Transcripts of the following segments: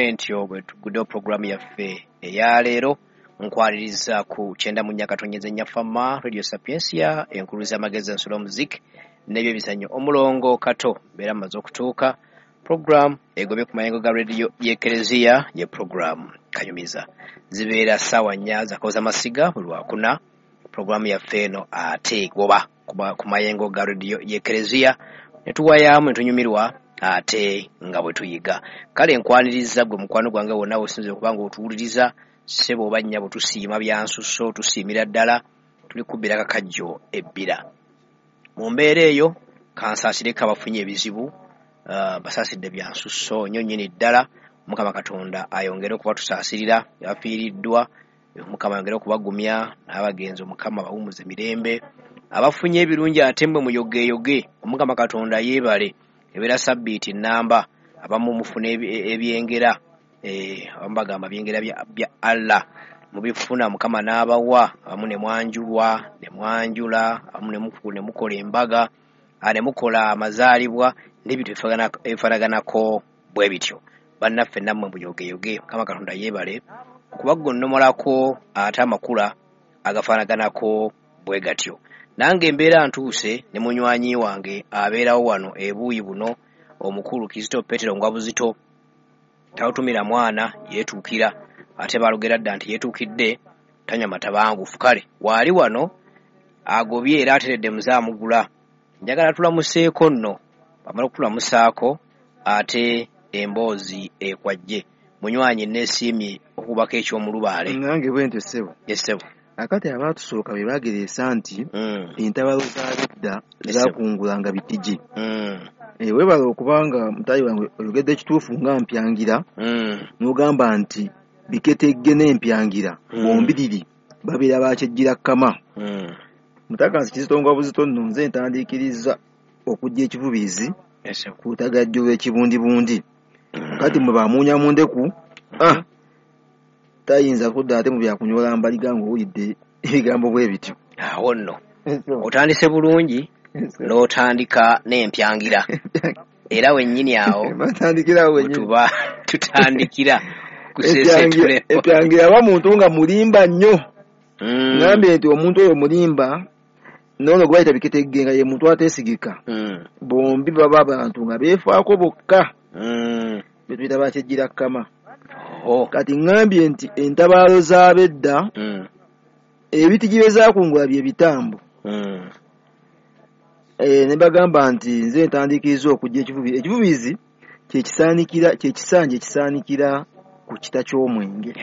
bwentyo bwe tuguddewo programu yaffe eya leero nkwaliriza ku 9 Fama Radio Sapiensia enkuluza amagezi ensolo muziki n'ebyo bizanyo omulongo kato beera amaze okutuuka program egobye ku mayengo ga radio y'Eklezia ye program kanyumiza zibeera ssaawa 4 zakoza masiga buli Lwakuna program yaffe eno ate egoba ku mayengo ga radio y'Eklezia ne tuwayamu ne tunyumirwa ate nga bwe tuyiga kale nkwaniriza gwe mukwano gwange wonna osinze kubanga otuwuliriza sebo banya butusiima byansusso tusiimira ddala tuli kubira kakajjo ebbira mu mbeera eyo kansaasire kabafunye ebizibu basaasidde byansusso nnyo nnyini ddala Mukama Katonda ayongere okuba tusaasirira yafiiriddwa Mukama ayongere okubagumya n'abagenzi Mukama bawumuze mirembe abafunye ebirungi ate mwe muyogeyoge Mukama Katonda yeebale ebeera sabbiiti nnamba abamu mufuna ebyengera abambagamba byengera bya Allah mubifuna Mukama n'abawa abamu ne mwanjulwa ne mwanjula abamu ne mukola embaga ne mukola amazaalibwa n'ebintu ebifaraganako bwe bityo bannaffe nammwe muyogeyoge Mukama Katonda yeebale okubagonnomolako ate amakula agafaanaganako bwe gatyo nange embeera ntuuse ne munywanyi wange abeerawo wano ebuuyi buno omukulu Kizito Petero Ngwabuzito tawutumira mwana yeetuukira ate balugera dda nti yeetuukidde tanywa matabangufu kale waali wano agobye era ateredde muzaamugula njagala tulamuseeko nno bamala okutulamusaako ate emboozi ekwajje munywanyi neesiimye okubako eky'omulubaale nange bwe ntyo ssebo yessebo akati abaatusooka be baagereesa nti entabalo z'abedda zaakungulanga bitigi webala okubanga mutayi wange oyogedde ekituufu nga mpyangira n'ogamba nti biketegge n'empyangira bombiriri babeera bakyejjira kkama mutakansi Kizito Ngwabuzito nno nze ntandiikiriza okujja ekivubiizi ku lutagajjo lw'ekibundibundi kati mwe bamuunya mu ndeku tayinza kudda ate mu byakunyoola mbaliga ng'owulidde ebigambo bwe bityo awo nno otandise bulungi n'otandika n'empyangira era wennyini awo batandikirawo wennyini tuba tutandikira kusesetule empyangira aba muntu nga mulimba nnyo ngambye nti omuntu oyo mulimba nono gwe bayita biketegge nga ye muntu ateesigika bombi baba abantu nga beefaako bokka betuyita bakyejjira kkama kati ngambye nti entabaalo z'abedda ebitigi bye zaakungula bye bitambo ne bagamba nti nze ntandikiriza okujja ekivubiizi kyekisanja ekisaanikira ku kita ky'omwenge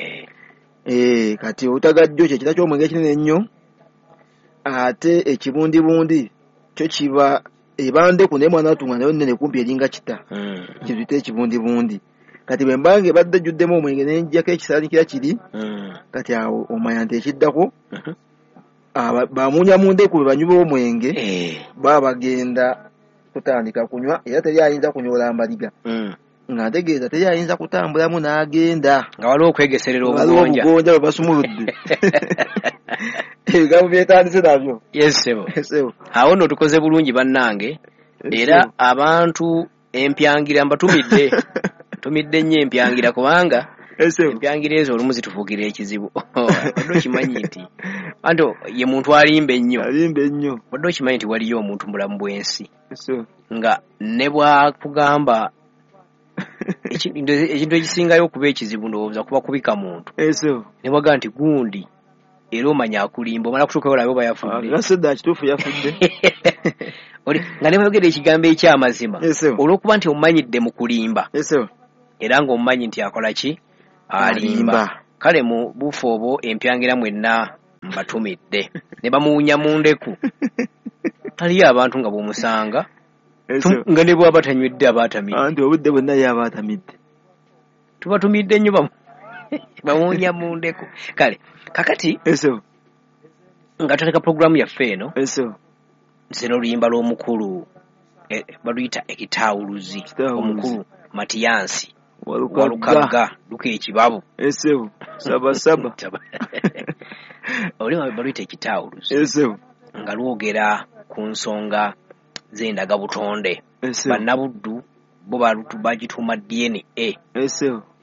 kati olutagajjo kyekita ky'omwenge ekinene ennyo ate ekibundibundi kyo kiba ebandeku naye mwana watunga nayo nnene kumpi eringa kita kizuyite ekibundibundi kati bwe mbanga ebadde ejjuddemu omwenge nenjjako ekisaanikira kiri kati awo omanya nti ekiddako bamuunya mu ndeku bwe banywi b'omwenge baba bagenda kutandika kunywa era teri ayinza kunyoola mbaliga nga ntegeeza teri ayinza kutambulamu n'agenda nga waliwo okwegeserera obugonja bwe basumuludde ebigambo byetandise nabyo yesebo awo nno tukoze bulungi bannange era abantu empyangira mbatumidde tumidde nnyo empyangira kubanga empyangira ezo olumu zitufuukira ekizibu wadde okimanyi nti anto ye muntu alimba ennyo wadde okimanyi nti waliyo omuntu mulamu bw'ensi nga ne bwakugamba ekintu ekisingayo okuba ekizibu ndowooza kuba kubika muntu ne bwaga nti gundi era omanya akulimba omala kutuukayo olabe oba yafudde kituufu yafudde nga ne bayogera ekigambo ekyamazima olw'okuba nti omumanyidde mu kulimba era ng'omumanyi nti akola ki alimba kale mu bufu obwo empyangira mwenna mbatumidde ne bamuwunya mu ndeku taliyo abantu nga bw'omusanga nga ne bw'aba tanywedde aba atamidde anti obudde bwonna ye aba atamidde tubatumidde nnyo bamuwunya mu ndeku kale kakati nga tuteka programu yaffe eno zino oluyimba lw'omukulu baluyita ekitaawuluzi omukulu Matiyansi Walukagga Luka Ekibabu saba oli baluyita ekitaawuluzi nga lwogera ku nsonga z'endagabutonde bannabuddu bo bagituuma DNA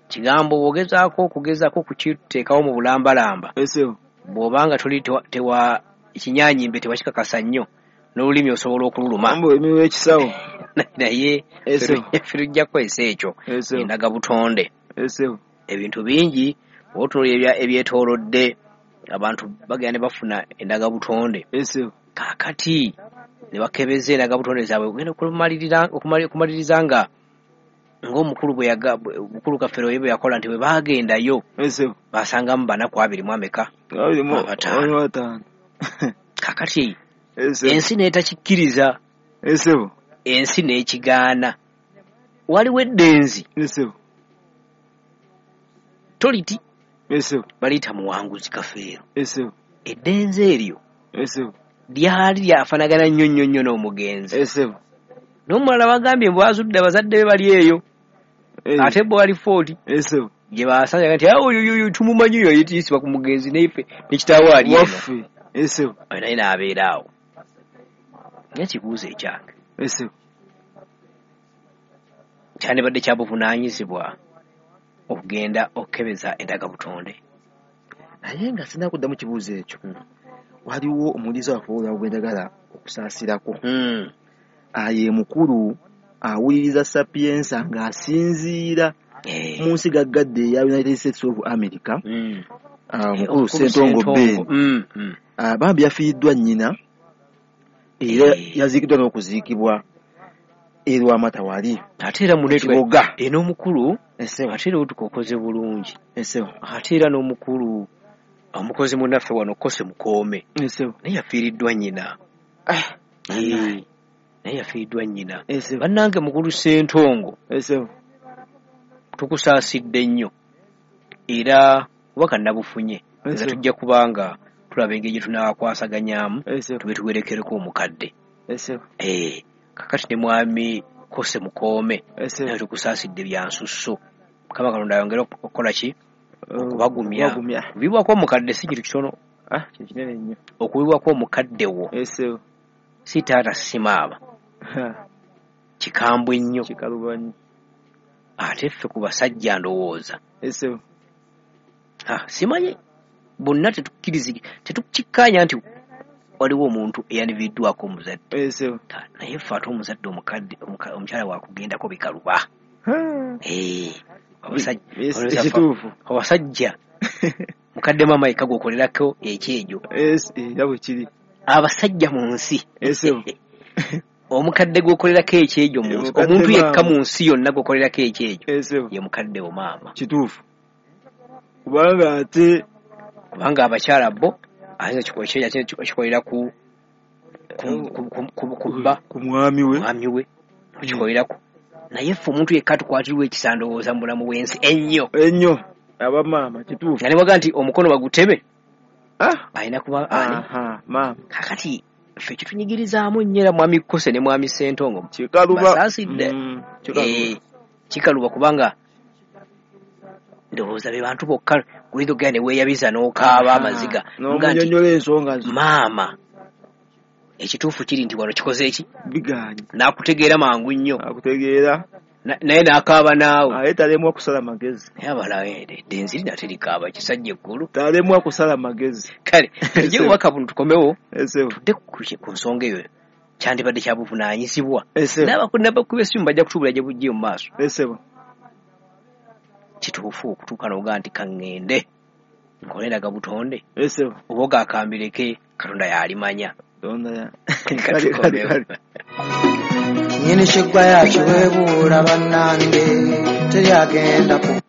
kigambo wogezaako kukiteekawo mu bulambalamba bw'obanga tuli tewa ekinyanyimbe tewakikakasa nnyo n'olulimi osobola okululuma emiwe ekisawo naye firujjako ekyo endagabutonde ebintu bingi otunula ebyetoolodde abantu bagenda ne bafuna endagabutonde kaakati ne bakebeza endagabutonde zaabwe ogenda okumaliriza nga ng'omukulu mukulu Kafeero bwe yakola nti bwe baagendayo basangamu banaku 25 kakati ensi n'etakikkiriza ensi n'ekigaana waliwo eddenzi toliti baliyita muwanguzi Kafeero eddenzi eryo lyali lyafanagana nnyo n'omugenzi n'omulala bagambye mbwazudde abazadde be bali eyo ate bwe wali 40 gye basanga nti oyo tumumanyi oyo yitiyisibwa ku mugenzi naife nekitaawo ali eno naye n'abeera awo n'ekibuuzo ekyange kyandibadde kya buvunaanyizibwa okugenda okukebeza endagabutonde naye nga sina kuddamu kibuuzo ekyo waliwo omuliiza waffe olwa bwendagala okusaasirako ye mukulu awuliriza Sapienza ng'asinziira mu nsi gaggadde eya United States of America mukulu Ssentongo Ben bambi yafiiriddwa nnyina era yaziikiddwa n'okuziikibwa Lwamata wali ate era munekiboga n'omukulu ate era otukokoze bulungi ate era n'omukulu omukozi munnaffe wano Kose Mukoome naye yafiiriddwa nnyina bannange mukulu Ssentongo tukusaasidde nnyo era obaka nabufunye nga tujja kubanga tulaba engeri gye tunaakwasaganyamu tube tuwerekereko omukadde kakati ne mwami Kose Mukoome naye tukusaasidde bya nsusso Mukama Katonda ayongere okukola ki okubagumya kubibwako omukadde si kintu kitono kinene nnyo okubibwako omukadde wo si taata si maama kikambwe nnyo kikalubanyi ate ffe ku basajja ndowooza simanyi bonna tetukikkaanya nti waliwo omuntu eyandividdwako omuzadde naye ffe ate omuzadde omukadde omukyala wakugendako bikaluba abasajja mukadde maama yekka gwokolerako ekyejo abasajja mu nsi omukadde gwokolerako ekyejo mu nsi omuntu yekka mu nsi yonna gwokolerako ekyejo ye mukadde wo maama kituufu kubanga abakyala bo ayinza kikolera ku mwami we kikoleraku naye ffe omuntu yekka tukwatirwa ekisandowooza mu bulamu bw'ensi ennyo abamaama kituufu nga ne baga nti omukono bagutebe ayina kuba ani kakati ffe kitunyigirizaamu nnyo era mwami Kose ne mwami Ssentongo basaasidde kikaluba kubanga ndowooza be bantu bokka guyinza okugenda ne weeyabiza n'okaaba amaziga n'omunyonnyola ensonga maama ekituufu kiri nti wano kikoze eki biganye n'akutegeera mangu nnyo naye n'akaaba naawe talemwa kusala magezi naye abalawo eddenzi lina terikaaba kisajja eggulu talemwa kusala magezi kale tujye obubaka buno tukomewo tudde ku nsonga eyo kyandibadde kya buvunaanyizibwa n'abakuba essimu bajja kutubula gye bujje mu maaso kituufu okutuuka n'oga nti kaŋŋende nkole endagabutonde oba ogakambireke Katonda yalimanya kinyini kiggwa yakiweebuula bannange teri agenda ku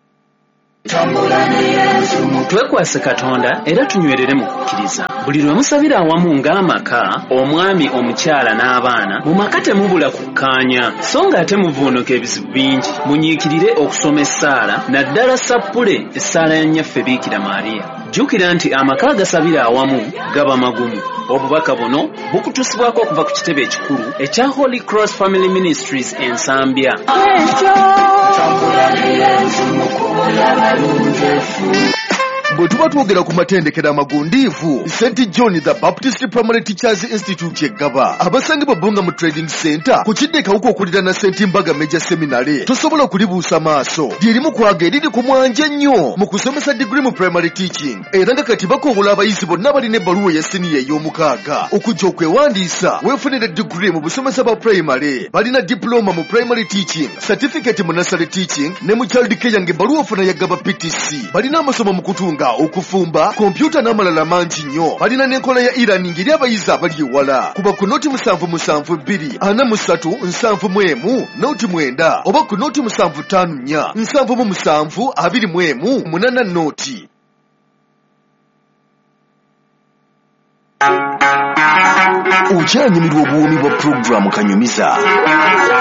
twekwase Katonda era tunywerere mu kukkiriza buli lwe musabira awamu ng'amaka omwami omukyala n'abaana mu maka temubula kukkaanya so nga ate muvuunuka ebizibu bingi munyiikirire okusoma essaala naddala sappule essaala ya nnyaffe Biikira Maariya jjukira nti amaka agasabira awamu gaba magumu obubaka buno bukutusibwako okuva ku kitebe ekikulu ekya Holy Cross Family Ministries Ensambya bwe tuba twogera ku matendekero amagundiivu St John the Baptist Primary Teachers Institute eggaba abasangibwa Bunga mu Trading Center ku kiddekawuka okulira na St Mbaga Major Seminary tosobola okulibuusa maaso lyerimu kwaga eriri ku mwanja nnyo mu kusomesa degree mu primary teaching era nga kati bakobola abayizi bonna balina ebbaluwa ya siniya ey'omukaaga okujja okwewandiisa weefunire degree mu busomesa bwa primary balina diploma mu primary teaching certificate mu nursery teaching ne mu child care ng'ebbaluwa ofuna yaggaba PTC balina amasomo mu kutunga okufumba kompyuta n'amalala mangi nnyo balina n'enkola ya e-learning eri abayizi abali ewala kuba ku noti 7724371 noti 9 oba ku noti 7547721 noti. Okyanyumirwa obuwoomi bwa pulogulaamu Kanyumiza.